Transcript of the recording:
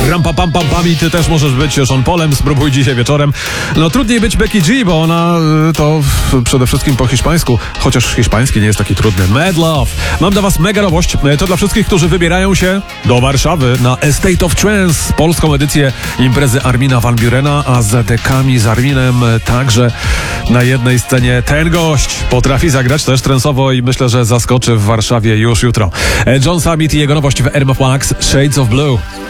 Rampa pam pam pam i ty też możesz być Sean Paulem, spróbuj dzisiaj wieczorem. No trudniej być Becky G, bo ona to przede wszystkim po hiszpańsku, chociaż hiszpański nie jest taki trudny. Mad Love. Mam dla was mega nowość. To dla wszystkich, którzy wybierają się do Warszawy na A State of Trance, polską edycję imprezy Armina van Burena, a z dekami z Arminem także na jednej scenie ten gość potrafi zagrać też trance'owo i myślę, że zaskoczy w Warszawie już jutro. John Summit i jego nowość w Erm of Wax, Shades of Blue.